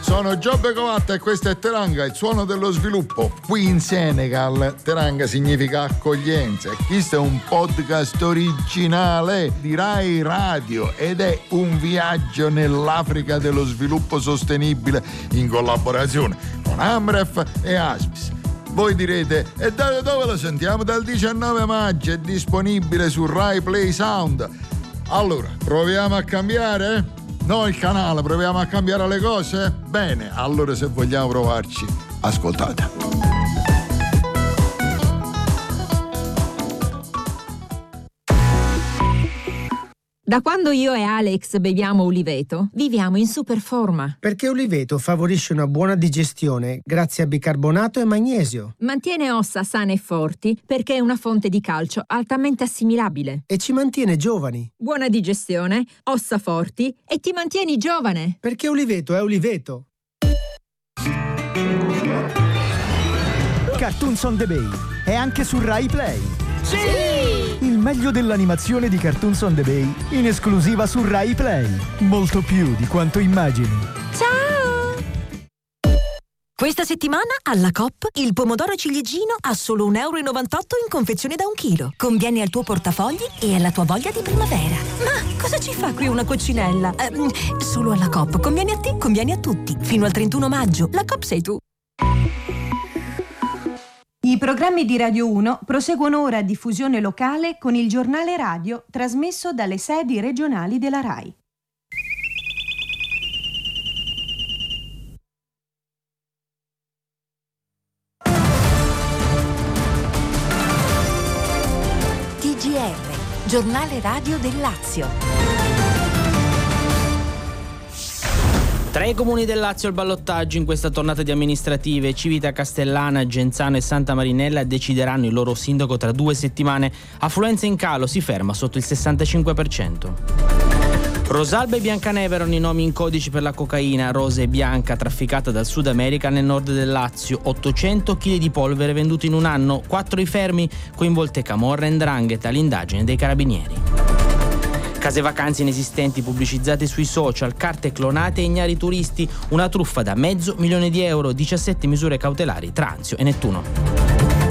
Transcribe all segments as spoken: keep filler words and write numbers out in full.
Sono Giobbe Covatta e questo è Teranga, il suono dello sviluppo. Qui in Senegal Teranga significa accoglienza e questo è un podcast originale di Rai Radio ed è un viaggio nell'Africa dello sviluppo sostenibile in collaborazione con Amref e Aspis. Voi direte, e da dove lo sentiamo? Dal diciannove maggio è disponibile su Rai Play Sound. Allora, proviamo a cambiare? No, il canale, proviamo a cambiare le cose? Bene, allora se vogliamo provarci, ascoltate. Da quando io e Alex beviamo Uliveto, viviamo in super forma. Perché Uliveto favorisce una buona digestione grazie a bicarbonato e magnesio. Mantiene ossa sane e forti perché è una fonte di calcio altamente assimilabile. E ci mantiene giovani. Buona digestione, ossa forti e ti mantieni giovane. Perché Uliveto è Uliveto. Cartoons on the Bay è anche su Rai Play. Sì! Il meglio dell'animazione di Cartoons on the Bay in esclusiva su Rai Play. Molto più di quanto immagini. Ciao! Questa settimana alla Coop il pomodoro ciliegino a solo un euro e novantotto in confezione da un chilo. Conviene al tuo portafogli e alla tua voglia di primavera. Ma cosa ci fa qui una coccinella? Eh, solo alla Coop. Conviene a te, conviene a tutti. Fino al trentuno maggio. La Coop sei tu. I programmi di Radio uno proseguono ora a diffusione locale con il giornale radio trasmesso dalle sedi regionali della Rai. T G R, giornale radio del Lazio. Tre comuni del Lazio al ballottaggio in questa tornata di amministrative. Civita Castellana, Genzano e Santa Marinella decideranno il loro sindaco tra due settimane. Affluenza in calo, si ferma sotto il sessantacinque per cento. Rosalba e Biancaneve erano i nomi in codice per la cocaina. Rosa e Bianca, trafficata dal Sud America nel nord del Lazio. ottocento chili di polvere venduti in un anno. Quattro i fermi, coinvolte camorra e 'ndrangheta, l'indagine dei carabinieri. Case vacanze inesistenti pubblicizzate sui social, carte clonate e ignari turisti, una truffa da mezzo milione di euro, diciassette misure cautelari tra Anzio e Nettuno.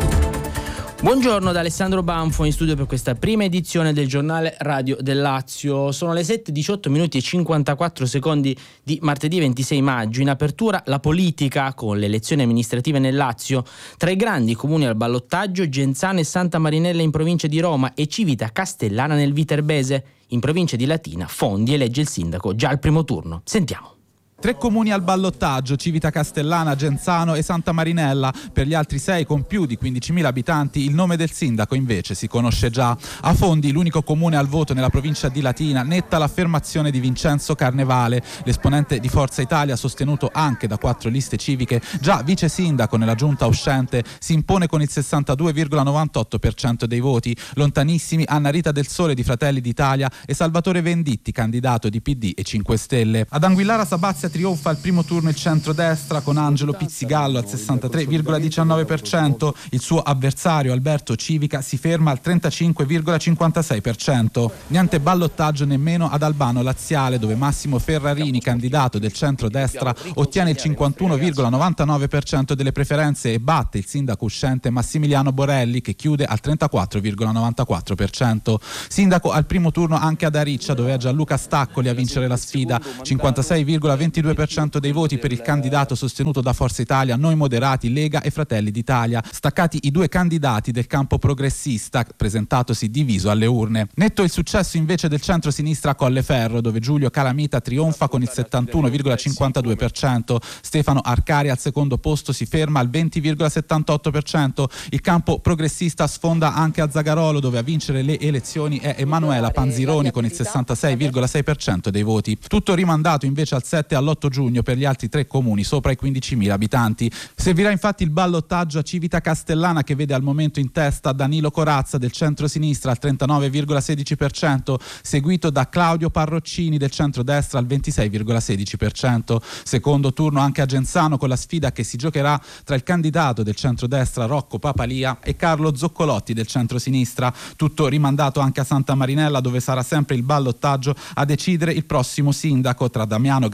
Buongiorno da Alessandro Banfo in studio per questa prima edizione del giornale radio del Lazio. Sono le sette, diciotto minuti e cinquantaquattro secondi di martedì ventisei maggio. In apertura la politica con le elezioni amministrative nel Lazio. Tra i grandi comuni al ballottaggio Genzano e Santa Marinella in provincia di Roma e Civita Castellana nel Viterbese. In provincia di Latina Fondi elegge il sindaco già al primo turno. Sentiamo. Tre comuni al ballottaggio, Civita Castellana, Genzano e Santa Marinella. Per gli altri sei con più di quindicimila abitanti il nome del sindaco invece si conosce già. A Fondi, l'unico comune al voto nella provincia di Latina, netta l'affermazione di Vincenzo Carnevale. L'esponente di Forza Italia, sostenuto anche da quattro liste civiche, già vice sindaco nella giunta uscente, si impone con il sessantadue virgola novantotto per cento dei voti. Lontanissimi Anna Rita Del Sole di Fratelli d'Italia e Salvatore Venditti, candidato di P D e cinque Stelle. Ad Anguillara Sabazia trionfa al primo turno il centrodestra con Angelo Pizzigallo al sessantatré virgola diciannove per cento. Il suo avversario Alberto Civica si ferma al trentacinque virgola cinquantasei per cento. Niente ballottaggio nemmeno ad Albano Laziale, dove Massimo Ferrarini, candidato del centrodestra, ottiene il cinquantuno virgola novantanove per cento delle preferenze e batte il sindaco uscente Massimiliano Borelli, che chiude al trentaquattro virgola novantaquattro per cento. Sindaco al primo turno anche ad Ariccia, dove è Gianluca Staccoli a vincere la sfida, cinquantasei virgola ventidue per cento dei voti per il candidato sostenuto da Forza Italia, Noi Moderati, Lega e Fratelli d'Italia. Staccati i due candidati del campo progressista, presentatosi diviso alle urne. Netto il successo invece del centro-sinistra a Colleferro, dove Giulio Calamita trionfa con il settantuno virgola cinquantadue per cento. Stefano Arcari al secondo posto si ferma al venti virgola settantotto per cento. Il campo progressista sfonda anche a Zagarolo, dove a vincere le elezioni è Emanuela Panzironi con il sessantasei virgola sei per cento dei voti. Tutto rimandato invece al sette e all'otto giugno per gli altri tre comuni sopra i quindicimila abitanti. Servirà infatti il ballottaggio a Civita Castellana, che vede al momento in testa Danilo Corazza del centro-sinistra al trentanove virgola sedici per cento, seguito da Claudio Parroccini del centrodestra al ventisei virgola sedici per cento. Secondo turno anche a Genzano, con la sfida che si giocherà tra il candidato del centrodestra Rocco Papalia e Carlo Zoccolotti del centro-sinistra. Tutto rimandato anche a Santa Marinella, dove sarà sempre il ballottaggio a decidere il prossimo sindaco tra Damiano Gasparri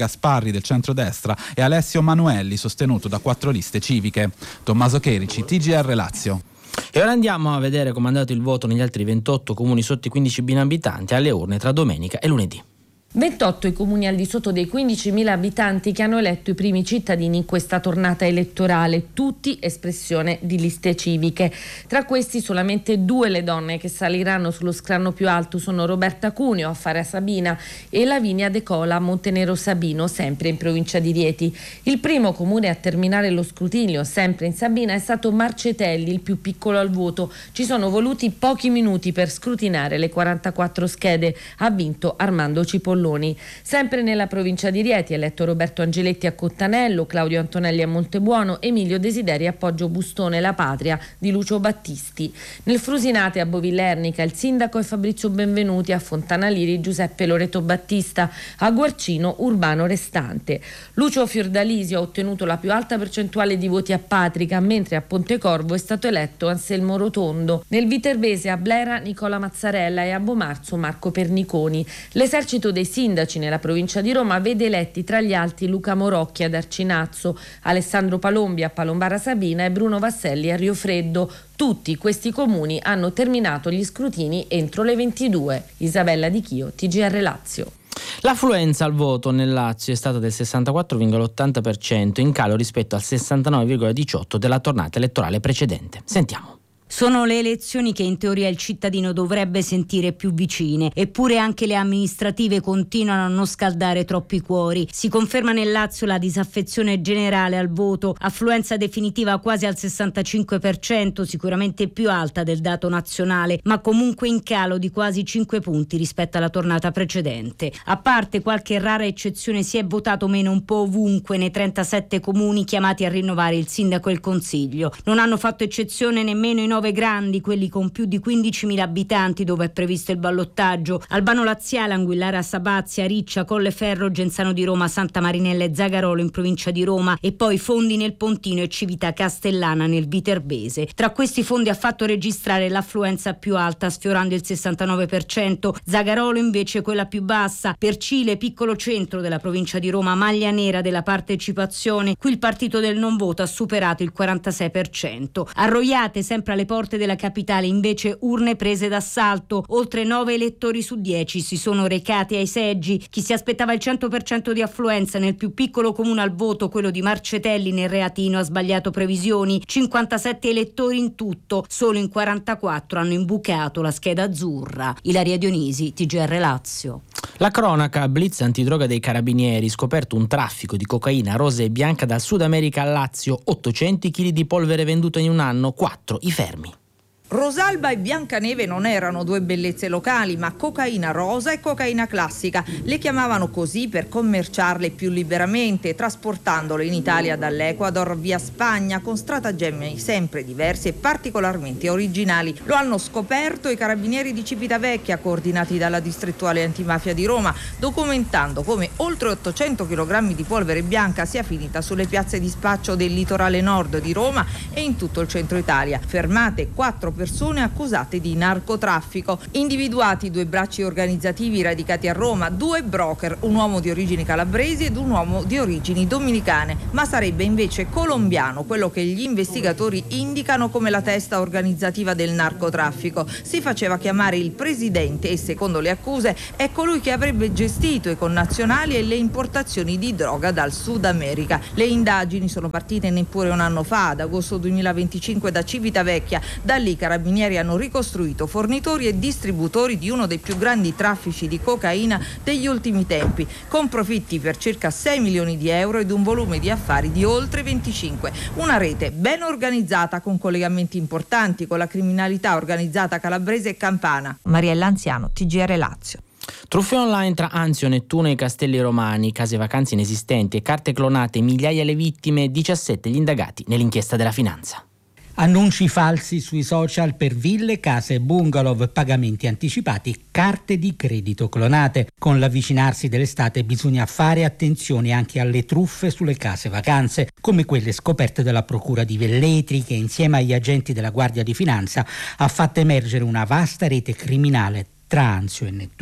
Gasparri del centrodestra e Alessio Manuelli sostenuto da quattro liste civiche. Tommaso Cherici, T G R Lazio. E ora andiamo a vedere com'è andato il voto negli altri ventotto comuni sotto i quindicimila abitanti alle urne tra domenica e lunedì. ventotto i comuni al di sotto dei quindicimila abitanti che hanno eletto i primi cittadini in questa tornata elettorale, tutti espressione di liste civiche. Tra questi solamente due le donne che saliranno sullo scranno più alto sono Roberta Cuneo a Fara Sabina e Lavinia De Cola a Montenero Sabino, sempre in provincia di Rieti. Il primo comune a terminare lo scrutinio, sempre in Sabina, è stato Marcetelli, il più piccolo al voto. Ci sono voluti pochi minuti per scrutinare le quarantaquattro schede. Ha vinto Armando Cipollone. Sempre nella provincia di Rieti, eletto Roberto Angeletti a Cottanello, Claudio Antonelli a Montebuono, Emilio Desideri a Poggio Bustone, La Patria di Lucio Battisti. Nel Frusinate a Bovillernica il sindaco è Fabrizio Benvenuti, a Fontana Liri Giuseppe Loreto Battista, a Guarcino Urbano Restante. Lucio Fiordalisio ha ottenuto la più alta percentuale di voti a Patrica, mentre a Pontecorvo è stato eletto Anselmo Rotondo. Nel Viterbese a Blera Nicola Mazzarella e a Bomarzo Marco Perniconi. L'esercito dei sindaci nella provincia di Roma vede eletti tra gli altri Luca Morocchi ad Arcinazzo, Alessandro Palombi a Palombara Sabina e Bruno Vasselli a Rio Freddo. Tutti questi comuni hanno terminato gli scrutini entro le ventidue. Isabella Di Chio, T G R Lazio. L'affluenza al voto nel Lazio è stata del sessantaquattro virgola ottanta per cento, in calo rispetto al sessantanove virgola diciotto per cento della tornata elettorale precedente. Sentiamo. Sono le elezioni che in teoria il cittadino dovrebbe sentire più vicine, eppure anche le amministrative continuano a non scaldare troppi cuori. Si conferma nel Lazio la disaffezione generale al voto, affluenza definitiva quasi al sessantacinque per cento, sicuramente più alta del dato nazionale, ma comunque in calo di quasi cinque punti rispetto alla tornata precedente. A parte qualche rara eccezione, si è votato meno un po' ovunque nei trentasette comuni chiamati a rinnovare il sindaco e il consiglio. Non hanno fatto eccezione nemmeno i nove grandi, quelli con più di quindicimila abitanti dove è previsto il ballottaggio: Albano Laziale, Anguillara Sabazia, Riccia, Colleferro, Genzano di Roma, Santa Marinella e Zagarolo in provincia di Roma, e poi Fondi nel Pontino e Civita Castellana nel Viterbese. Tra questi Fondi ha fatto registrare l'affluenza più alta, sfiorando il sessantanove per cento, Zagarolo invece quella più bassa. Per Cile, piccolo centro della provincia di Roma, maglia nera della partecipazione, qui il partito del non voto ha superato il quarantasei per cento. Arroiate, sempre alle porte della capitale, invece urne prese d'assalto. Oltre nove elettori su dieci si sono recati ai seggi. Chi si aspettava il cento per cento di affluenza nel più piccolo comune al voto, quello di Marcetelli nel Reatino, ha sbagliato previsioni. cinquantasette elettori in tutto, solo in quarantaquattro hanno imbucato la scheda azzurra. Ilaria Dionisi, T G R Lazio. La cronaca: blitz antidroga dei carabinieri, scoperto un traffico di cocaina rosa e bianca dal Sud America al Lazio, ottocento chili di polvere venduta in un anno, quattro i fermi. Rosalba e Biancaneve non erano due bellezze locali, ma cocaina rosa e cocaina classica. Le chiamavano così per commerciarle più liberamente, trasportandole in Italia dall'Ecuador via Spagna con stratagemmi sempre diversi e particolarmente originali. Lo hanno scoperto i carabinieri di Civitavecchia, coordinati dalla distrettuale antimafia di Roma, documentando come oltre ottocento chilogrammi di polvere bianca sia finita sulle piazze di spaccio del litorale nord di Roma e in tutto il centro Italia. Fermate quattro persone accusate di narcotraffico. Individuati due bracci organizzativi radicati a Roma, due broker, un uomo di origini calabresi ed un uomo di origini dominicane, ma sarebbe invece colombiano quello che gli investigatori indicano come la testa organizzativa del narcotraffico. Si faceva chiamare il presidente e, secondo le accuse, è colui che avrebbe gestito i connazionali e le importazioni di droga dal Sud America. Le indagini sono partite neppure un anno fa, ad agosto duemilaventicinque, da Civitavecchia. Da lì i carabinieri hanno ricostruito fornitori e distributori di uno dei più grandi traffici di cocaina degli ultimi tempi, con profitti per circa sei milioni di euro ed un volume di affari di oltre venticinque. Una rete ben organizzata con collegamenti importanti con la criminalità organizzata calabrese e campana. Mariella Anziano, T G R Lazio. Truffe online tra Anzio, Nettuno e i Castelli Romani, case vacanze inesistenti e carte clonate, migliaia le vittime, diciassette gli indagati nell'inchiesta della Finanza. Annunci falsi sui social per ville, case, bungalow, pagamenti anticipati, carte di credito clonate. Con l'avvicinarsi dell'estate bisogna fare attenzione anche alle truffe sulle case vacanze, come quelle scoperte dalla Procura di Velletri, che insieme agli agenti della Guardia di Finanza ha fatto emergere una vasta rete criminale tra Anzio e Nettuno.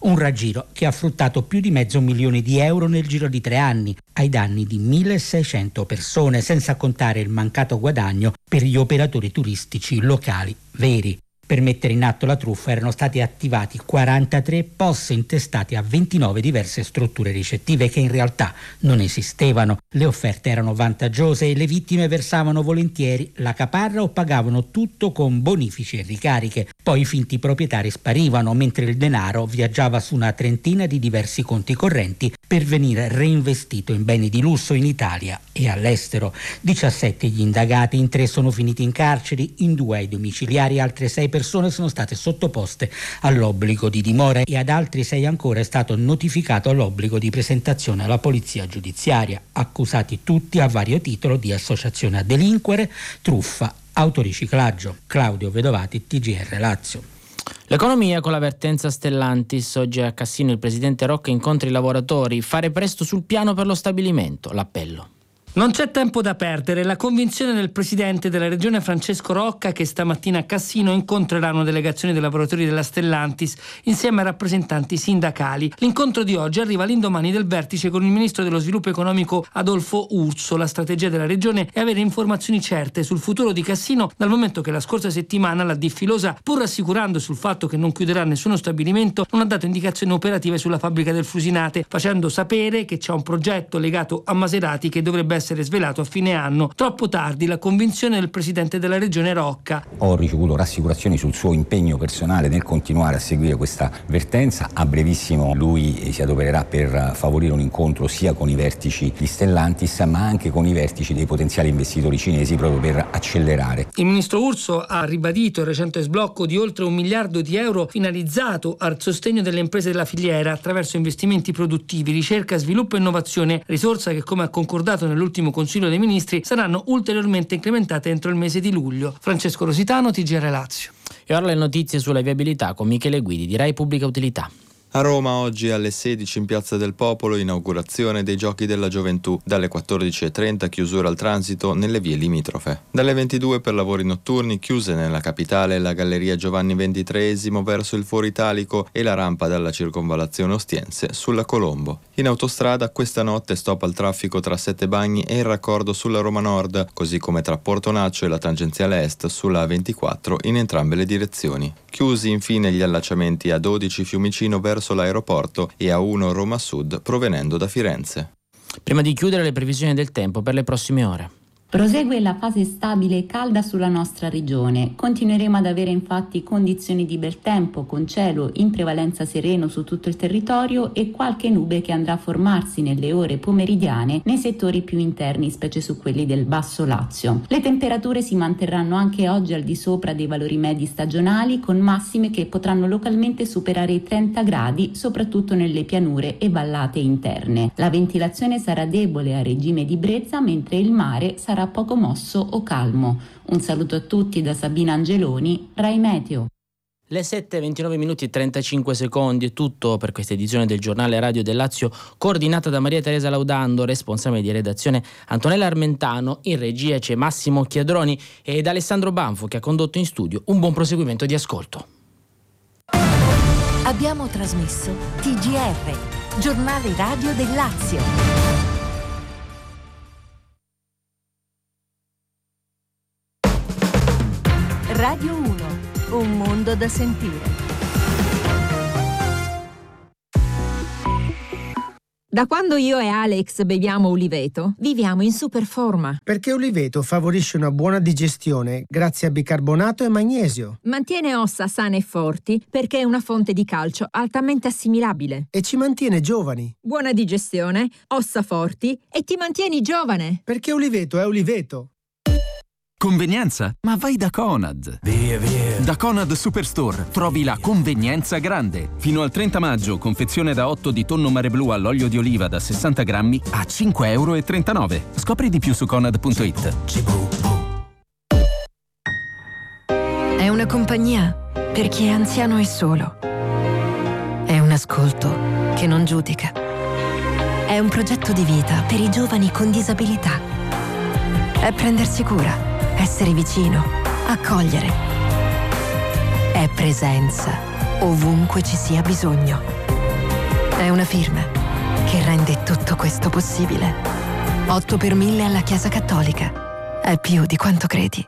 Un raggiro che ha fruttato più di mezzo milione di euro nel giro di tre anni, ai danni di milleseicento persone, senza contare il mancato guadagno per gli operatori turistici locali veri. Per mettere in atto la truffa erano stati attivati quarantatré P O S intestati a ventinove diverse strutture ricettive che in realtà non esistevano. Le offerte erano vantaggiose e le vittime versavano volentieri la caparra o pagavano tutto con bonifici e ricariche. Poi i finti proprietari sparivano mentre il denaro viaggiava su una trentina di diversi conti correnti per venire reinvestito in beni di lusso in Italia e all'estero. diciassette gli indagati, in tre sono finiti in carceri, in due ai domiciliari, altre sei persone sono state sottoposte all'obbligo di dimora e ad altri sei ancora è stato notificato l'obbligo di presentazione alla polizia giudiziaria, accusati tutti a vario titolo di associazione a delinquere, truffa, autoriciclaggio. Claudio Vedovati, T G R Lazio. L'economia con l'avvertenza Stellantis. Oggi a Cassino il presidente Rocca incontra i lavoratori. Fare presto sul piano per lo stabilimento. L'appello. Non c'è tempo da perdere. La convinzione del presidente della regione Francesco Rocca, che stamattina a Cassino incontrerà una delegazione dei lavoratori della Stellantis insieme a rappresentanti sindacali. L'incontro di oggi arriva all'indomani del vertice con il ministro dello sviluppo economico Adolfo Urso. La strategia della regione è avere informazioni certe sul futuro di Cassino, dal momento che la scorsa settimana la Diffilosa, pur rassicurando sul fatto che non chiuderà nessuno stabilimento, non ha dato indicazioni operative sulla fabbrica del Frusinate, facendo sapere che c'è un progetto legato a Maserati che dovrebbe essere essere svelato a fine anno. Troppo tardi la convinzione del presidente della regione Rocca. Ho ricevuto rassicurazioni sul suo impegno personale nel continuare a seguire questa vertenza. A brevissimo lui si adopererà per favorire un incontro sia con i vertici di Stellantis ma anche con i vertici dei potenziali investitori cinesi proprio per accelerare. Il ministro Urso ha ribadito il recente sblocco di oltre un miliardo di euro finalizzato al sostegno delle imprese della filiera attraverso investimenti produttivi, ricerca, sviluppo e innovazione, risorsa che, come ha concordato nell'ultimo Consiglio dei Ministri, saranno ulteriormente incrementate entro il mese di luglio. Francesco Rositano, T G R Lazio. E ora le notizie sulla viabilità con Michele Guidi di Rai Pubblica Utilità. A Roma oggi alle sedici in Piazza del Popolo inaugurazione dei Giochi della Gioventù, dalle quattordici e trenta chiusura al transito nelle vie limitrofe. Dalle ventidue per lavori notturni chiuse nella capitale la Galleria Giovanni ventitreesimo verso il Foro Italico e la rampa dalla circonvallazione Ostiense sulla Colombo. In autostrada questa notte stop al traffico tra Sette Bagni e il raccordo sulla Roma Nord, così come tra Portonaccio e la tangenziale est sulla A ventiquattro in entrambe le direzioni. Chiusi infine gli allacciamenti A dodici Fiumicino verso l'aeroporto e A uno Roma Sud provenendo da Firenze. Prima di chiudere, le previsioni del tempo per le prossime ore. Prosegue la fase stabile e calda sulla nostra regione. Continueremo ad avere infatti condizioni di bel tempo, con cielo in prevalenza sereno su tutto il territorio e qualche nube che andrà a formarsi nelle ore pomeridiane nei settori più interni, specie su quelli del Basso Lazio. Le temperature si manterranno anche oggi al di sopra dei valori medi stagionali, con massime che potranno localmente superare i trenta gradi, soprattutto nelle pianure e vallate interne. La ventilazione sarà debole a regime di brezza, mentre il mare sarà poco mosso o calmo. Un saluto a tutti da Sabina Angeloni, Rai Meteo. Le sette e ventinove minuti e trentacinque secondi è tutto per questa edizione del giornale radio del Lazio, coordinata da Maria Teresa Laudando, responsabile di redazione Antonella Armentano, in regia c'è Massimo Chiadroni ed Alessandro Banfo che ha condotto in studio. Un buon proseguimento di ascolto. Abbiamo trasmesso T G R, giornale radio del Lazio. Radio uno, un mondo da sentire. Da quando io e Alex beviamo Uliveto, viviamo in super forma. Perché Uliveto favorisce una buona digestione grazie a bicarbonato e magnesio. Mantiene ossa sane e forti perché è una fonte di calcio altamente assimilabile. E ci mantiene giovani. Buona digestione, ossa forti e ti mantieni giovane. Perché Uliveto è Uliveto. Convenienza? Ma vai da Conad! Via, via! Da Conad Superstore trovi la convenienza grande. Fino al trenta maggio, confezione da otto di tonno mare blu all'olio di oliva da sessanta grammi a cinque virgola trentanove euro. Scopri di più su conad punto it. È una compagnia per chi è anziano e solo. È un ascolto che non giudica. È un progetto di vita per i giovani con disabilità. È prendersi cura. Essere vicino, accogliere. È presenza, ovunque ci sia bisogno. È una firma che rende tutto questo possibile. otto per mille alla Chiesa Cattolica. È più di quanto credi.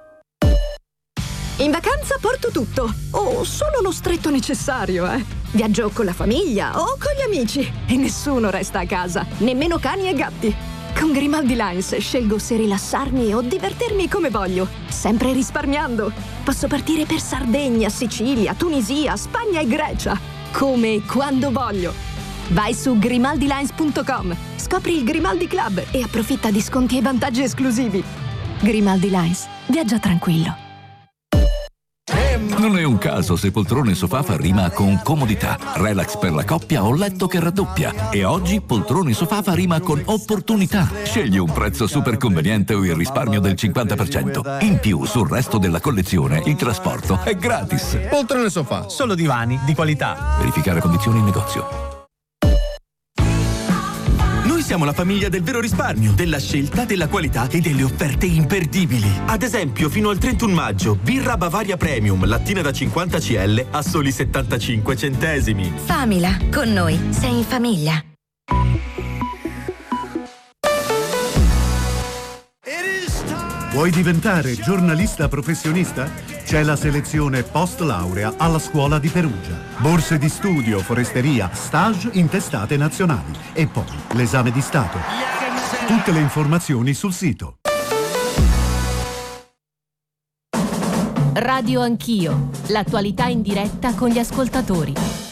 In vacanza porto tutto, o solo lo stretto necessario, eh. Viaggio con la famiglia o con gli amici e nessuno resta a casa, nemmeno cani e gatti. Con Grimaldi Lines scelgo se rilassarmi o divertirmi come voglio, sempre risparmiando. Posso partire per Sardegna, Sicilia, Tunisia, Spagna e Grecia, come e quando voglio. Vai su grimaldi lines punto com, scopri il Grimaldi Club e approfitta di sconti e vantaggi esclusivi. Grimaldi Lines, viaggia tranquillo. Non è un caso se poltrone e sofà fa rima con comodità, relax per la coppia o letto che raddoppia. E oggi poltrone e sofà fa rima con opportunità. Scegli un prezzo super conveniente o il risparmio del cinquanta per cento. In più, sul resto della collezione, il trasporto è gratis. Poltrone e sofà, solo divani di qualità. Verificare condizioni in negozio. Siamo la famiglia del vero risparmio, della scelta, della qualità e delle offerte imperdibili. Ad esempio, fino al trentuno maggio, birra Bavaria Premium, lattina da cinquanta centilitri a soli settantacinque centesimi. Famila, con noi sei in famiglia. Vuoi diventare giornalista professionista? C'è la selezione post laurea alla scuola di Perugia. Borse di studio, foresteria, stage in testate nazionali e poi l'esame di Stato. Tutte le informazioni sul sito. Radio Anch'io, l'attualità in diretta con gli ascoltatori.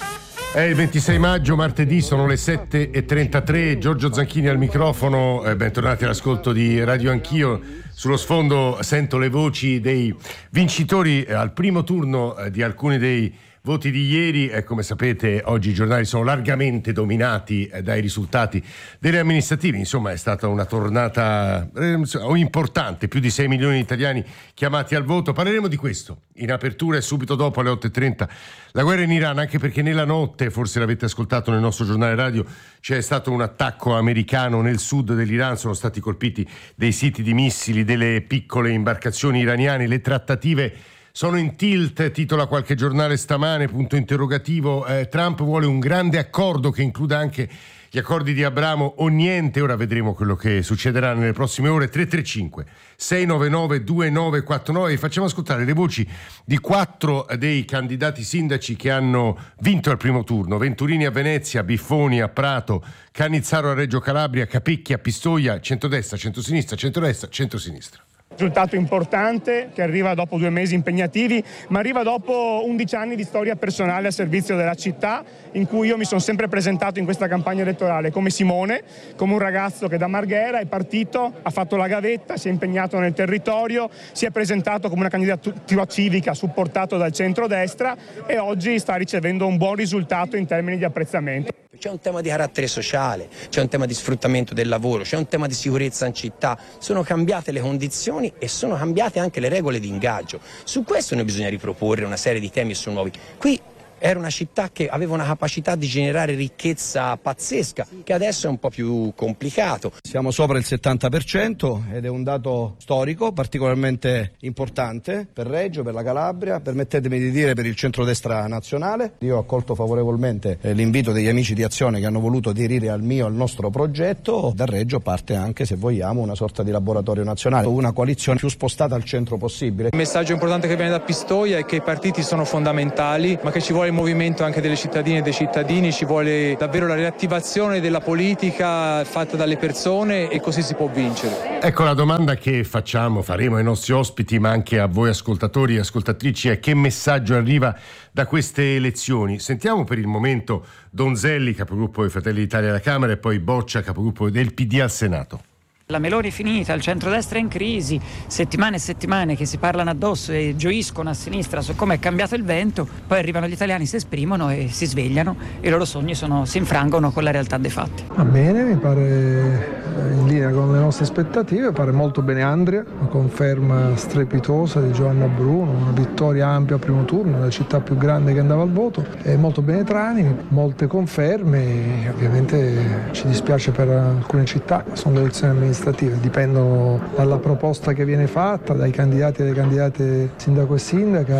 È il ventisei maggio, martedì, sono le sette e trentatré, Giorgio Zanchini al microfono, eh, bentornati all'ascolto di Radio Anch'io. Sullo sfondo sento le voci dei vincitori eh, al primo turno eh, di alcuni dei voti di ieri. E come sapete oggi i giornali sono largamente dominati eh, dai risultati delle amministrative. Insomma è stata una tornata eh, importante, più di sei milioni di italiani chiamati al voto. Parleremo di questo in apertura e subito dopo alle otto e trenta la guerra in Iran, anche perché nella notte, forse l'avete ascoltato nel nostro giornale radio, c'è stato un attacco americano nel sud dell'Iran, sono stati colpiti dei siti di missili, delle piccole imbarcazioni iraniane, le trattative sono in tilt, titola qualche giornale stamane, punto interrogativo. eh, Trump vuole un grande accordo che includa anche gli accordi di Abramo o niente. Ora vedremo quello che succederà nelle prossime ore. Tre tre cinque sei nove nove due nove quattro nove. Facciamo ascoltare le voci di quattro dei candidati sindaci che hanno vinto al primo turno: Venturini a Venezia, Biffoni a Prato, Cannizzaro a Reggio Calabria, Capecchi a Pistoia. Centrodestra, centrosinistra, centrodestra, centrosinistra. Risultato importante che arriva dopo due mesi impegnativi, ma arriva dopo undici anni di storia personale a servizio della città, in cui io mi sono sempre presentato in questa campagna elettorale come Simone, come un ragazzo che da Marghera è partito, ha fatto la gavetta, si è impegnato nel territorio, si è presentato come una candidatura civica supportato dal centrodestra e oggi sta ricevendo un buon risultato in termini di apprezzamento. C'è un tema di carattere sociale, c'è un tema di sfruttamento del lavoro, c'è un tema di sicurezza in città, sono cambiate le condizioni e sono cambiate anche le regole di ingaggio. Su questo noi bisogna riproporre una serie di temi e sono nuovi. Qui era una città che aveva una capacità di generare ricchezza pazzesca, che adesso è un po' più complicato. Siamo sopra il settanta per cento ed è un dato storico particolarmente importante per Reggio, per la Calabria, permettetemi di dire per il centrodestra nazionale. Io ho accolto favorevolmente l'invito degli amici di Azione che hanno voluto aderire al mio, al nostro progetto. Da Reggio parte anche, se vogliamo, una sorta di laboratorio nazionale, una coalizione più spostata al centro possibile. Il messaggio importante che viene da Pistoia è che i partiti sono fondamentali, ma che ci vuole il movimento anche delle cittadine e dei cittadini, ci vuole davvero la riattivazione della politica fatta dalle persone e così si può vincere. Ecco, la domanda che facciamo, faremo ai nostri ospiti ma anche a voi ascoltatori e ascoltatrici è: che messaggio arriva da queste elezioni? Sentiamo per il momento Donzelli, capogruppo dei Fratelli d'Italia alla Camera, e poi Boccia, capogruppo del P D al Senato. La Meloni è finita, il centrodestra è in crisi, settimane e settimane che si parlano addosso e gioiscono a sinistra su come è cambiato il vento, poi arrivano gli italiani, si esprimono e si svegliano e i loro sogni sono, si infrangono con la realtà dei fatti. Va bene, mi pare in linea con le nostre aspettative, pare molto bene Andria, una conferma strepitosa di Giovanna Bruno, una vittoria ampia al primo turno, la città più grande che andava al voto, e molto bene Trani, molte conferme. Ovviamente ci dispiace per alcune città, sono le elezioni amministrative, dipendono dalla proposta che viene fatta, dai candidati e dalle candidate sindaco e sindaca.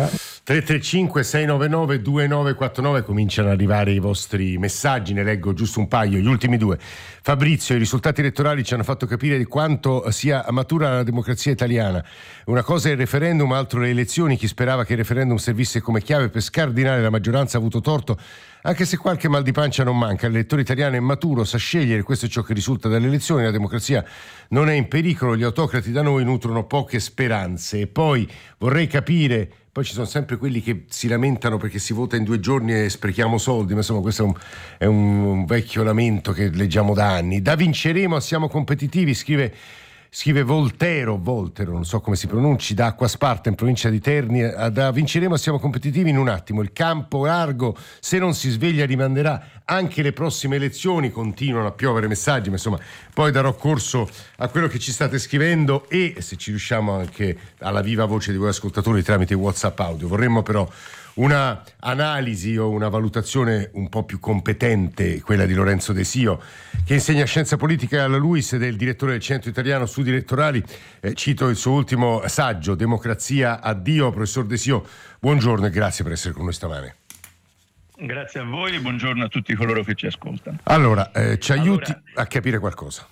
tre tre cinque sei nove nove due nove quattro nove, cominciano ad arrivare i vostri messaggi, ne leggo giusto un paio, gli ultimi due. Fabrizio, i risultati elettorali ci hanno fatto capire di quanto sia matura la democrazia italiana. Una cosa è il referendum, altro le elezioni. Chi sperava che il referendum servisse come chiave per scardinare la maggioranza ha avuto torto, anche se qualche mal di pancia non manca. L'elettore italiano è maturo, sa scegliere, questo è ciò che risulta dalle elezioni. La democrazia non è in pericolo, gli autocrati da noi nutrono poche speranze. E poi vorrei capire, poi ci sono sempre quelli che si lamentano perché si vota in due giorni e sprechiamo soldi, ma insomma questo è un, è un vecchio lamento che leggiamo da anni. Da vinceremo, siamo competitivi, scrive Scrive Voltero, Voltero, non so come si pronunci, da Acquasparta in provincia di Terni. Da vinceremo, siamo competitivi in un attimo. Il campo largo, se non si sveglia, rimanderà anche le prossime elezioni. Continuano a piovere messaggi, ma insomma poi darò corso a quello che ci state scrivendo e, se ci riusciamo, anche alla viva voce di voi ascoltatori tramite WhatsApp audio. Vorremmo però una analisi o una valutazione un po' più competente, quella di Lorenzo De Sio, che insegna scienza politica alla LUISS ed è il direttore del Centro Italiano Studi Elettorali. Eh, cito il suo ultimo saggio, Democrazia, addio. Professor De Sio, buongiorno e grazie per essere con noi stamane. Grazie a voi e buongiorno a tutti coloro che ci ascoltano. Allora, eh, ci aiuti allora, a capire qualcosa.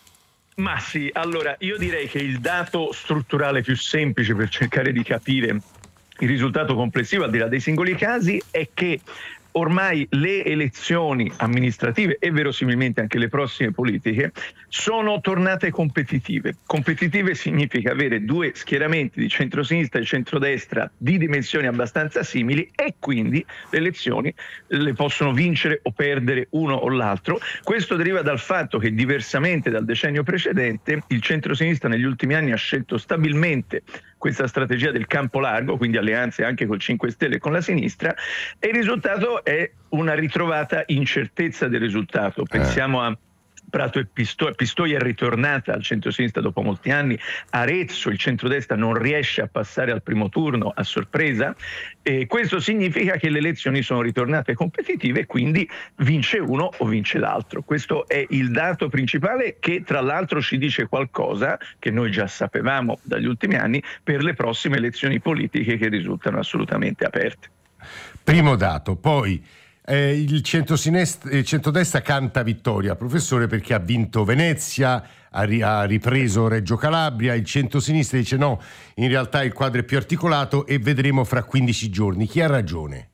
Ma sì, allora io direi che il dato strutturale più semplice per cercare di capire il risultato complessivo, al di là dei singoli casi, è che ormai le elezioni amministrative e verosimilmente anche le prossime politiche sono tornate competitive. Competitive significa avere due schieramenti di centrosinistra e centrodestra di dimensioni abbastanza simili e quindi le elezioni le possono vincere o perdere uno o l'altro. Questo deriva dal fatto che, diversamente dal decennio precedente, il centrosinistra negli ultimi anni ha scelto stabilmente questa strategia del campo largo, quindi alleanze anche col cinque Stelle e con la sinistra, e il risultato è una ritrovata incertezza del risultato. Pensiamo a Prato e Pistoia. Pistoia è ritornata al centro-sinistra dopo molti anni. Arezzo, il centrodestra non riesce a passare al primo turno a sorpresa, e questo significa che le elezioni sono ritornate competitive e quindi vince uno o vince l'altro. Questo è il dato principale, che tra l'altro ci dice qualcosa che noi già sapevamo dagli ultimi anni per le prossime elezioni politiche, che risultano assolutamente aperte. Primo dato. Poi Eh, il, il centrodestra canta vittoria, professore, perché ha vinto Venezia, ha, ri, ha ripreso Reggio Calabria. Il centrosinistra dice no, in realtà il quadro è più articolato e vedremo fra quindici giorni. Chi ha ragione?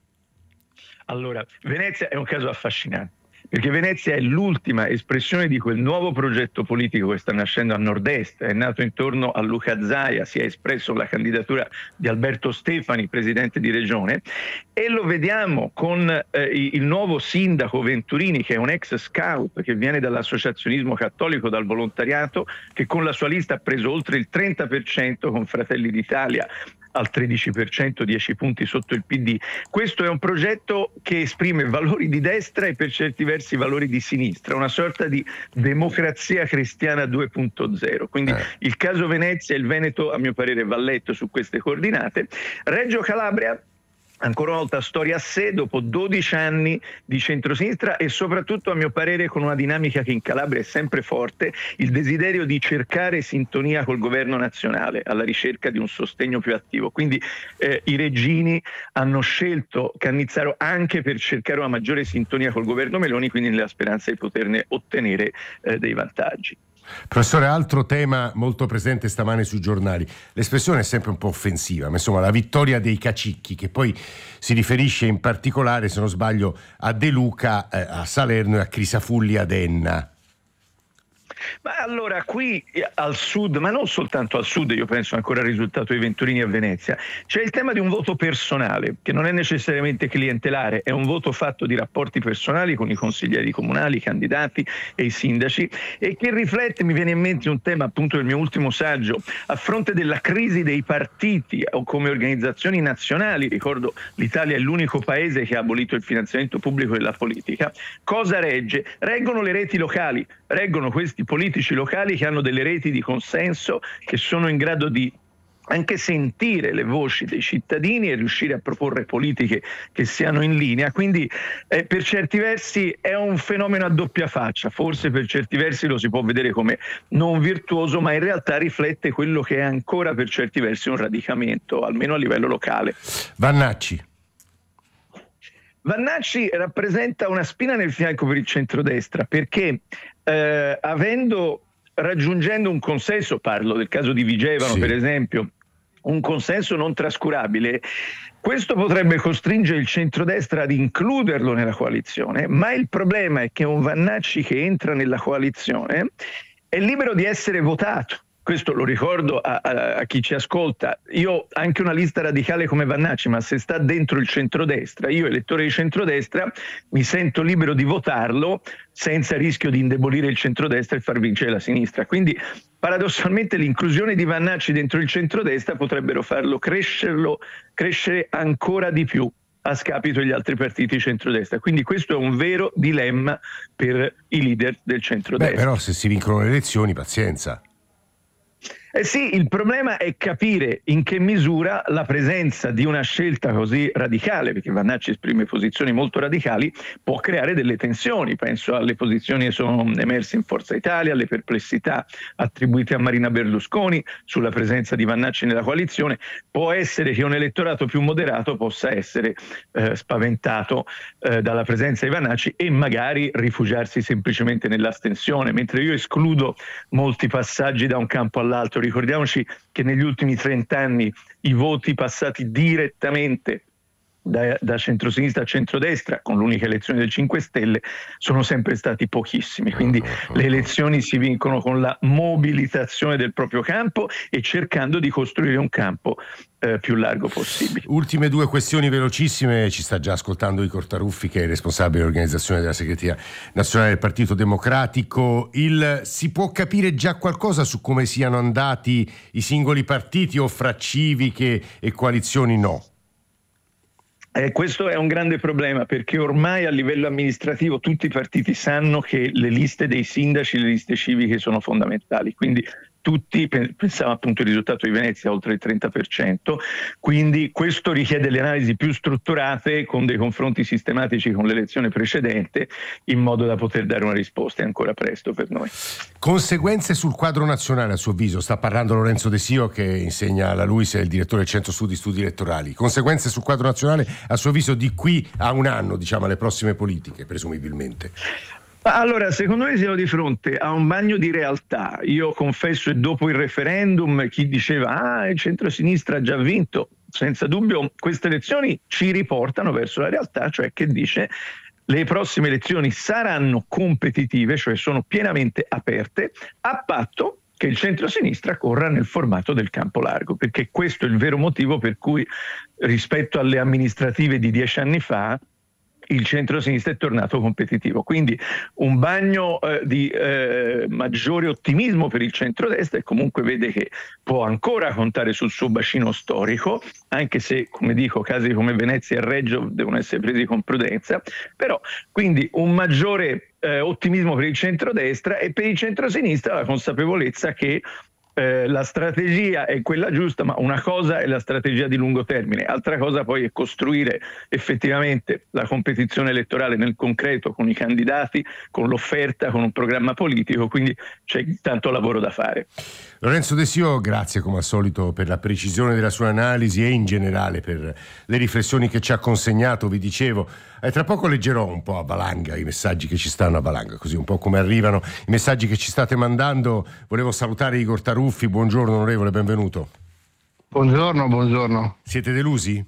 Allora, Venezia è un caso affascinante, perché Venezia è l'ultima espressione di quel nuovo progetto politico che sta nascendo a nord-est. È nato intorno a Luca Zaia, si è espresso la candidatura di Alberto Stefani, presidente di regione, e lo vediamo con eh, il nuovo sindaco Venturini, che è un ex scout che viene dall'associazionismo cattolico, dal volontariato, che con la sua lista ha preso oltre il trenta per cento con Fratelli d'Italia al tredici per cento, dieci punti sotto il P D. Questo è un progetto che esprime valori di destra e per certi versi valori di sinistra, una sorta di democrazia cristiana due punto zero. Quindi eh. il caso Venezia e il Veneto, a mio parere, va letto su queste coordinate. Reggio Calabria, ancora una volta storia a sé, dopo dodici anni di centrosinistra e soprattutto, a mio parere, con una dinamica che in Calabria è sempre forte, il desiderio di cercare sintonia col governo nazionale alla ricerca di un sostegno più attivo. Quindi eh, i reggini hanno scelto Cannizzaro anche per cercare una maggiore sintonia col governo Meloni, quindi nella speranza di poterne ottenere eh, dei vantaggi. Professore, altro tema molto presente stamane sui giornali, l'espressione è sempre un po' offensiva, ma insomma la vittoria dei cacicchi, che poi si riferisce in particolare, se non sbaglio, a De Luca eh, a Salerno e a Crisafulli ad Enna. Ma allora, qui al sud, ma non soltanto al sud, io penso ancora al risultato dei Venturini a Venezia, c'è il tema di un voto personale, che non è necessariamente clientelare, è un voto fatto di rapporti personali con i consiglieri comunali, i candidati e i sindaci, e che riflette, mi viene in mente un tema appunto del mio ultimo saggio, a fronte della crisi dei partiti o come organizzazioni nazionali. Ricordo, l'Italia è l'unico paese che ha abolito il finanziamento pubblico della politica. Cosa regge? Reggono le reti locali, reggono questi politici locali che hanno delle reti di consenso che sono in grado di anche sentire le voci dei cittadini e riuscire a proporre politiche che siano in linea. Quindi eh, per certi versi è un fenomeno a doppia faccia, forse per certi versi lo si può vedere come non virtuoso, ma in realtà riflette quello che è ancora per certi versi un radicamento, almeno a livello locale. Vannacci. Vannacci rappresenta una spina nel fianco per il centrodestra, perché eh, avendo raggiungendo un consenso, parlo del caso di Vigevano sì. per esempio, un consenso non trascurabile, questo potrebbe costringere il centrodestra ad includerlo nella coalizione, ma il problema è che un Vannacci che entra nella coalizione è libero di essere votato. Questo lo ricordo a, a, a chi ci ascolta. Io ho anche una lista radicale come Vannacci, ma se sta dentro il centrodestra, io elettore di centrodestra, mi sento libero di votarlo senza rischio di indebolire il centrodestra e far vincere la sinistra. Quindi paradossalmente l'inclusione di Vannacci dentro il centrodestra potrebbero farlo crescerlo, crescere ancora di più a scapito degli altri partiti centrodestra. Quindi questo è un vero dilemma per i leader del centrodestra. Beh, però se si vincono le elezioni, pazienza. Eh sì, il problema è capire in che misura la presenza di una scelta così radicale, perché Vannacci esprime posizioni molto radicali, può creare delle tensioni. Penso alle posizioni che sono emerse in Forza Italia, alle perplessità attribuite a Marina Berlusconi sulla presenza di Vannacci nella coalizione. Può essere che un elettorato più moderato possa essere eh, spaventato eh, dalla presenza di Vannacci e magari rifugiarsi semplicemente nell'astensione, mentre io escludo molti passaggi da un campo all'altro. Ricordiamoci che negli ultimi trent'anni i voti passati direttamente da, da centrosinistra a centrodestra, con l'unica elezione del cinque Stelle, sono sempre stati pochissimi. Quindi le elezioni si vincono con la mobilitazione del proprio campo e cercando di costruire un campo eh, più largo possibile. Ultime due questioni velocissime. Ci sta già ascoltando Igor Taruffi, che è responsabile dell'organizzazione della segreteria nazionale del Partito Democratico. Il, si può capire già qualcosa su come siano andati i singoli partiti, o fra civiche e coalizioni no? Eh, questo è un grande problema, perché ormai a livello amministrativo tutti i partiti sanno che le liste dei sindaci, le liste civiche sono fondamentali, quindi tutti pensavano appunto al risultato di Venezia oltre il trenta per cento, quindi questo richiede le analisi più strutturate con dei confronti sistematici con l'elezione precedente, in modo da poter dare una risposta. È ancora presto per noi. Conseguenze sul quadro nazionale, a suo avviso? Sta parlando Lorenzo De Sio, che insegna alla LUISS, è il direttore del Centro Studi Studi Elettorali. Conseguenze sul quadro nazionale, a suo avviso, di qui a un anno, diciamo, alle prossime politiche, presumibilmente? Allora, secondo me siamo di fronte a un bagno di realtà. Io confesso che dopo il referendum chi diceva ah, il centro-sinistra ha già vinto, senza dubbio queste elezioni ci riportano verso la realtà, cioè che dice le prossime elezioni saranno competitive, cioè sono pienamente aperte, a patto che il centro-sinistra corra nel formato del campo largo, perché questo è il vero motivo per cui rispetto alle amministrative di dieci anni fa il centro-sinistra è tornato competitivo. Quindi un bagno eh, di eh, maggiore ottimismo per il centrodestra, e comunque vede che può ancora contare sul suo bacino storico, anche se, come dico, casi come Venezia e Reggio devono essere presi con prudenza, però quindi un maggiore eh, ottimismo per il centrodestra, e per il centrosinistra la consapevolezza che Eh, la strategia è quella giusta, ma una cosa è la strategia di lungo termine, altra cosa poi è costruire effettivamente la competizione elettorale nel concreto, con i candidati, con l'offerta, con un programma politico, quindi c'è tanto lavoro da fare. Lorenzo De Sio, grazie come al solito per la precisione della sua analisi e in generale per le riflessioni che ci ha consegnato. Vi dicevo, eh, tra poco leggerò un po' a valanga i messaggi che ci stanno a valanga, così un po' come arrivano i messaggi che ci state mandando. Volevo salutare Igor Taruffi. Buongiorno onorevole, benvenuto. Buongiorno, buongiorno. Siete delusi?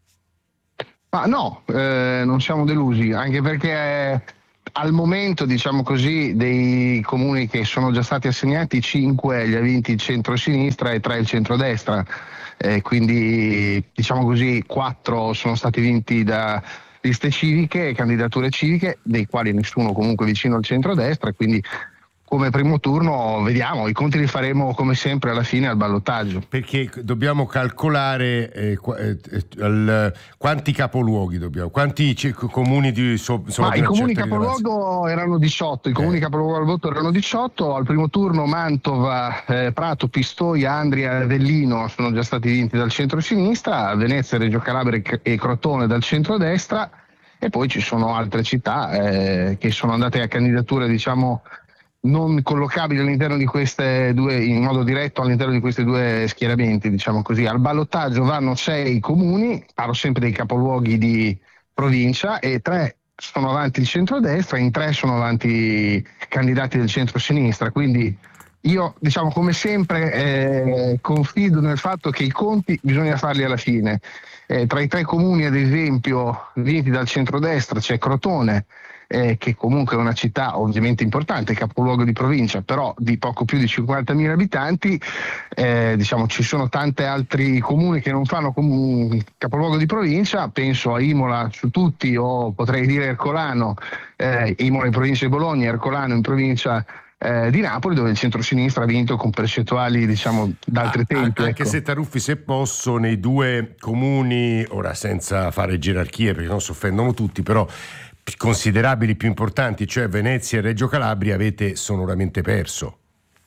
Ma no, eh, non siamo delusi, anche perché eh, al momento, diciamo così, dei comuni che sono già stati assegnati, cinque li ha vinti il centro-sinistra e tre il centrodestra, eh, quindi diciamo così quattro sono stati vinti da liste civiche e candidature civiche, dei quali nessuno comunque vicino al centrodestra, quindi come primo turno vediamo, i conti li faremo come sempre alla fine al ballottaggio. Perché dobbiamo calcolare eh, qu- eh, il, quanti capoluoghi dobbiamo, quanti c- comuni di so, Ma i comuni capoluogo erano diciotto, i comuni eh. capoluogo al voto erano diciotto, al primo turno Mantova, eh, Prato, Pistoia, Andria e Avellino sono già stati vinti dal centro-sinistra, Venezia, Reggio Calabria e Crotone dal centro-destra, e poi ci sono altre città eh, che sono andate a candidature, diciamo, non collocabili all'interno di queste due, in modo diretto all'interno di questi due schieramenti, diciamo così. Al ballottaggio vanno sei comuni, parlo sempre dei capoluoghi di provincia, e tre sono avanti il centrodestra, in tre sono avanti i candidati del centro-sinistra, quindi io, diciamo, come sempre eh, confido nel fatto che i conti bisogna farli alla fine. Eh, tra i tre comuni, ad esempio, vinti dal centrodestra c'è Crotone, Eh, che comunque è una città ovviamente importante, capoluogo di provincia, però di poco più di cinquantamila abitanti. Eh, diciamo, ci sono tanti altri comuni che non fanno comun- capoluogo di provincia, penso a Imola su tutti, o potrei dire Ercolano, eh, Imola in provincia di Bologna, Ercolano in provincia eh, di Napoli, dove il centrosinistra ha vinto con percentuali, diciamo, d'altri ah, tempi. Anche ecco. se Taruffi, se posso, nei due comuni, ora senza fare gerarchie perché non si offendono tutti, però considerabili, più importanti, cioè Venezia e Reggio Calabria, avete sonoramente perso.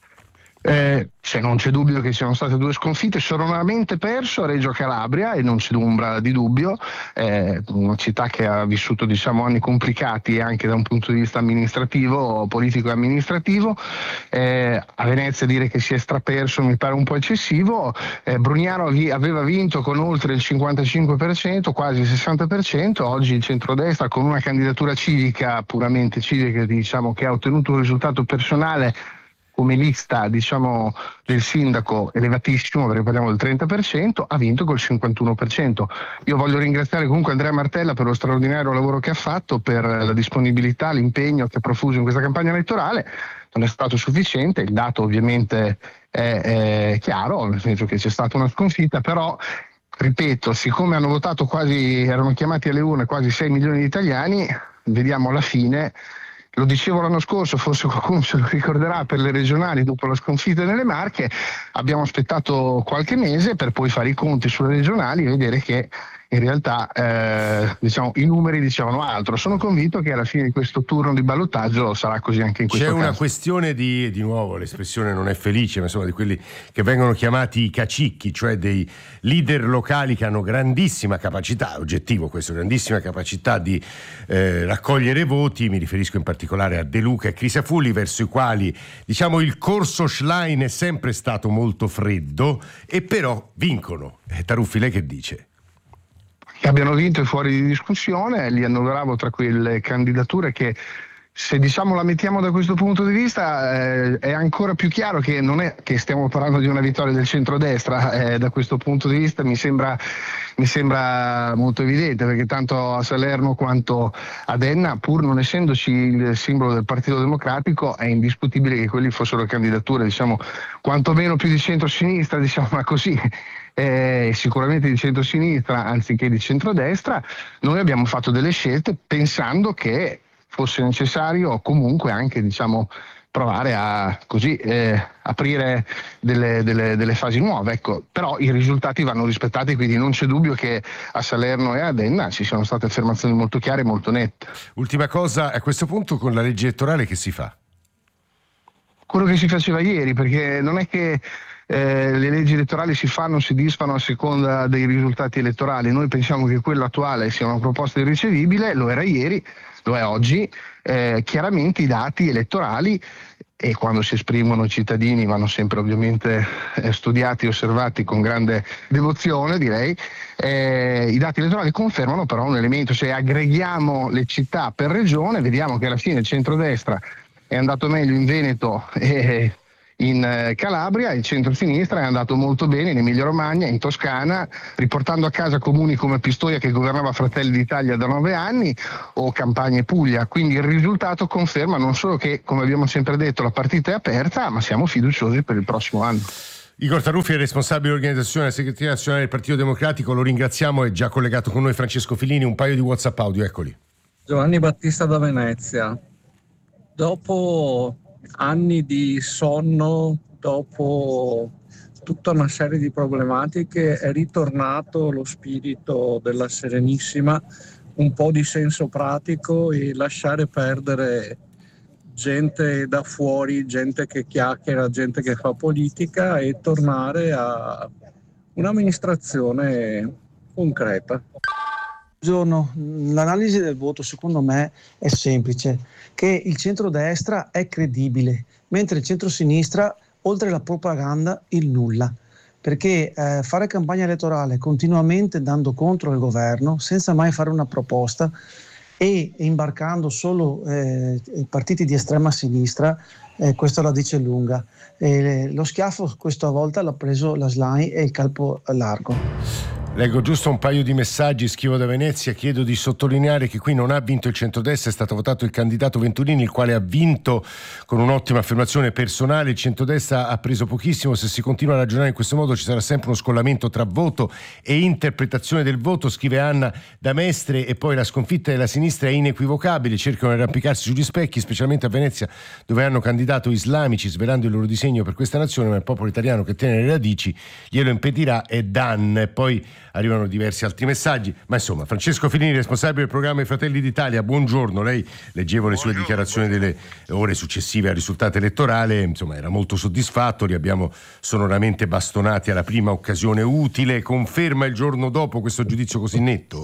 Eh, cioè non c'è dubbio che siano state due sconfitte, sonoramente perso a Reggio Calabria, e non c'è ombra di dubbio, eh, una città che ha vissuto, diciamo, anni complicati anche da un punto di vista amministrativo, politico e amministrativo. Eh, a Venezia dire che si è straperso mi pare un po' eccessivo. eh, Brugnano vi- aveva vinto con oltre il cinquantacinque per cento, quasi il sessanta per cento, oggi il centrodestra con una candidatura civica, puramente civica, diciamo, che ha ottenuto un risultato personale come lista, diciamo, del sindaco elevatissimo, perché parliamo del trenta per cento, ha vinto col cinquantuno per cento. Io voglio ringraziare comunque Andrea Martella per lo straordinario lavoro che ha fatto, per la disponibilità, l'impegno che ha profuso in questa campagna elettorale. Non è stato sufficiente, il dato ovviamente è, è chiaro, nel senso che c'è stata una sconfitta, però ripeto, siccome hanno votato quasi, erano chiamati alle urne quasi sei milioni di italiani, vediamo alla fine. Lo dicevo l'anno scorso, forse qualcuno se lo ricorderà, per le regionali dopo la sconfitta nelle Marche abbiamo aspettato qualche mese per poi fare i conti sulle regionali e vedere che in realtà eh, diciamo, i numeri dicevano altro. Sono convinto che alla fine di questo turno di ballottaggio sarà così anche in questo C'è caso. una questione di, di nuovo, l'espressione non è felice, ma insomma di quelli che vengono chiamati i cacicchi, cioè dei leader locali che hanno grandissima capacità, oggettivo questo, grandissima capacità di eh, raccogliere voti. Mi riferisco in particolare a De Luca e Crisafulli, verso i quali, diciamo, il corso Schlein è sempre stato molto freddo, e però vincono. Eh, Taruffi, lei che dice? Che abbiano vinto è fuori di discussione, li annoveravo tra quelle candidature che, se diciamo la mettiamo da questo punto di vista, eh, è ancora più chiaro che non è che stiamo parlando di una vittoria del centrodestra. Eh, da questo punto di vista mi sembra, mi sembra molto evidente, perché tanto a Salerno quanto ad Enna, pur non essendoci il simbolo del Partito Democratico, è indiscutibile che quelli fossero candidature, diciamo, quantomeno più di centrosinistra, diciamo così. Eh, sicuramente di centrosinistra anziché di centrodestra. Noi abbiamo fatto delle scelte pensando che fosse necessario comunque anche, diciamo, provare a così eh, aprire delle, delle, delle fasi nuove, ecco. Però i risultati vanno rispettati, quindi non c'è dubbio che a Salerno e ad Enna ci siano state affermazioni molto chiare e molto nette. Ultima cosa, a questo punto con la legge elettorale che si fa? Quello che si faceva ieri, perché non è che Eh, le leggi elettorali si fanno, si disfano a seconda dei risultati elettorali. Noi pensiamo che quella attuale sia una proposta irricevibile, lo era ieri, lo è oggi. Eh, chiaramente i dati elettorali, e quando si esprimono i cittadini, vanno sempre ovviamente eh, studiati e osservati con grande devozione, direi. Eh, i dati elettorali confermano però un elemento: se aggreghiamo le città per regione, vediamo che alla fine il centrodestra è andato meglio in Veneto e in Calabria, il centro-sinistra è andato molto bene in Emilia-Romagna, in Toscana, riportando a casa comuni come Pistoia, che governava Fratelli d'Italia da nove anni, o Campania e Puglia. Quindi il risultato conferma non solo che, come abbiamo sempre detto, la partita è aperta, ma siamo fiduciosi per il prossimo anno. Igor Taruffi è il responsabile dell'organizzazione della segreteria nazionale del Partito Democratico, lo ringraziamo. È già collegato con noi Francesco Filini. Un paio di WhatsApp audio, eccoli. Giovanni Battista da Venezia. Dopo anni di sonno dopo tutta una serie di problematiche è ritornato lo spirito della Serenissima, un po' di senso pratico e lasciare perdere gente da fuori, gente che chiacchiera, gente che fa politica e tornare a un'amministrazione concreta. Buongiorno, l'analisi del voto secondo me è semplice, che il centrodestra è credibile, mentre il centrosinistra, oltre alla propaganda, il nulla. Perché eh, fare campagna elettorale continuamente dando contro il governo, senza mai fare una proposta e imbarcando solo eh, partiti di estrema sinistra, eh, questo la dice lunga. E lo schiaffo questa volta l'ha preso la S L A I e il calpo largo. Leggo giusto un paio di messaggi, scrivo da Venezia, chiedo di sottolineare che qui non ha vinto il centrodestra, è stato votato il candidato Venturini, il quale ha vinto con un'ottima affermazione personale, il centrodestra ha preso pochissimo, se si continua a ragionare in questo modo ci sarà sempre uno scollamento tra voto e interpretazione del voto, scrive Anna da Mestre, e poi la sconfitta della sinistra è inequivocabile, cercano di arrampicarsi sugli specchi, specialmente a Venezia dove hanno candidato islamici svelando il loro disegno per questa nazione, ma il popolo italiano che tiene le radici glielo impedirà, e Dan. E poi arrivano diversi altri messaggi, ma insomma Francesco Filini, responsabile del programma I Fratelli d'Italia, buongiorno. Lei, leggevo le sue dichiarazioni delle ore successive al risultato elettorale, insomma era molto soddisfatto, li abbiamo sonoramente bastonati alla prima occasione utile. Conferma il giorno dopo questo giudizio così netto?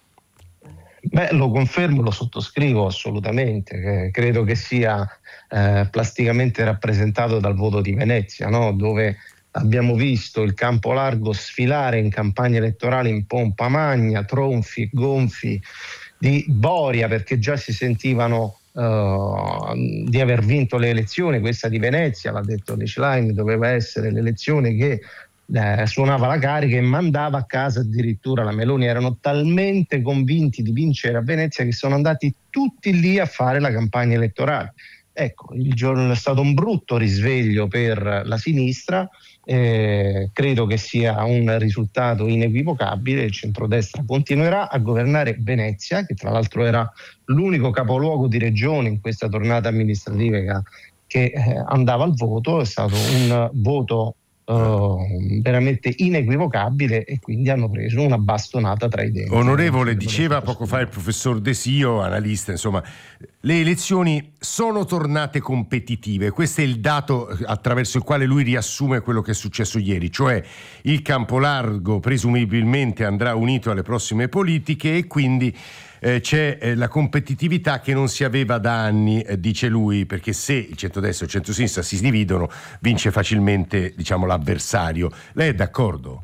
Beh, lo confermo, lo sottoscrivo assolutamente, eh, credo che sia eh, plasticamente rappresentato dal voto di Venezia, no? Dove abbiamo visto il campo largo sfilare in campagna elettorale in pompa magna, tronfi e gonfi di Boria, perché già si sentivano uh, di aver vinto le elezioni. Questa di Venezia, l'ha detto Decline, doveva essere l'elezione che eh, suonava la carica e mandava a casa addirittura la Meloni. Erano talmente convinti di vincere a Venezia che sono andati tutti lì a fare la campagna elettorale. Ecco, il giorno è stato un brutto risveglio per la sinistra. Eh, credo che sia un risultato inequivocabile. Il centrodestra continuerà a governare Venezia, che tra l'altro era l'unico capoluogo di regione in questa tornata amministrativa che, che eh, andava al voto. È stato un voto eh, veramente inequivocabile e quindi hanno preso una bastonata tra i denti. Onorevole, diceva poco fa il professor Desio, analista, insomma, le elezioni sono tornate competitive, questo è il dato attraverso il quale lui riassume quello che è successo ieri, cioè il campo largo presumibilmente andrà unito alle prossime politiche e quindi eh, c'è eh, la competitività che non si aveva da anni, eh, dice lui, perché se il centrodestra e il centrosinistra si dividono vince facilmente, diciamo, l'avversario. Lei è d'accordo?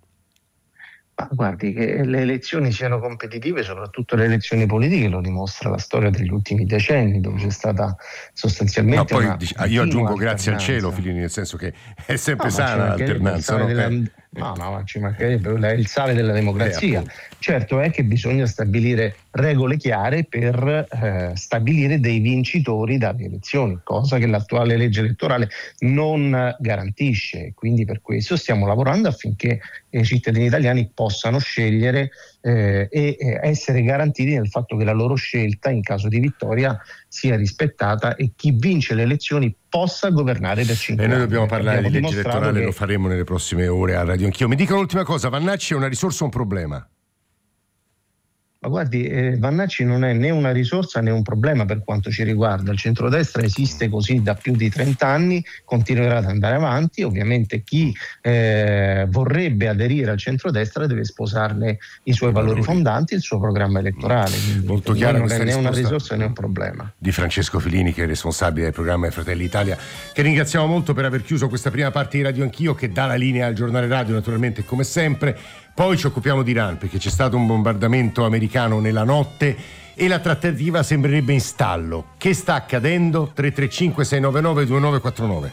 Ma guardi, che le elezioni siano competitive, soprattutto le elezioni politiche, lo dimostra la storia degli ultimi decenni, dove c'è stata sostanzialmente no, poi, una io aggiungo grazie al alternanza. cielo, Filini, nel senso che è sempre No, sana l'alternanza, no? Della... Eh. No, no, ma ci mancherebbe, è il sale della democrazia. Eh, certo è che bisogna stabilire regole chiare per eh, stabilire dei vincitori dalle elezioni, cosa che l'attuale legge elettorale non garantisce. Quindi per questo stiamo lavorando affinché i cittadini italiani possano scegliere eh, e eh, essere garantiti nel fatto che la loro scelta in caso di vittoria sia rispettata e chi vince le elezioni possa governare per cinque anni. E noi dobbiamo parlare Abbiamo di legge elettorale, che... lo faremo nelle prossime ore a Radio Anch'io. Mi dica un'ultima cosa, Vannacci è una risorsa o un problema? Ma guardi, eh, Vannacci non è né una risorsa né un problema per quanto ci riguarda. Il centrodestra esiste così da più di trenta anni, continuerà ad andare avanti. Ovviamente chi eh, vorrebbe aderire al centrodestra deve sposarne i suoi valori fondanti, il suo programma elettorale. Quindi molto chiaro, non è né una risorsa né un problema. Di Francesco Filini, che è responsabile del programma I Fratelli Italia, che ringraziamo molto per aver chiuso questa prima parte di Radio Anch'io, che dà la linea al giornale radio naturalmente come sempre. Poi ci occupiamo di Iran, perché c'è stato un bombardamento americano nella notte e la trattativa sembrerebbe in stallo. Che sta accadendo? tre tre cinque sei nove nove due nove quattro nove.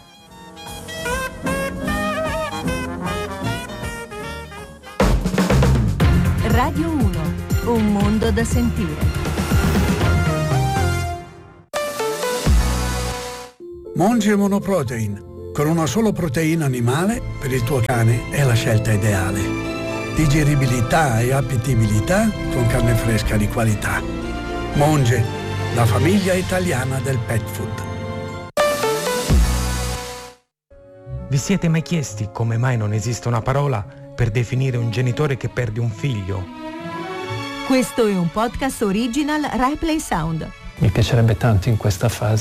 Radio uno, un mondo da sentire. Monge Monoprotein, con una sola proteina animale per il tuo cane è la scelta ideale. Digeribilità e appetibilità con carne fresca di qualità. Monge, la famiglia italiana del pet food. Vi siete mai chiesti come mai non esiste una parola per definire un genitore che perde un figlio? Questo è un podcast original Rai Play Sound. Mi piacerebbe tanto in questa fase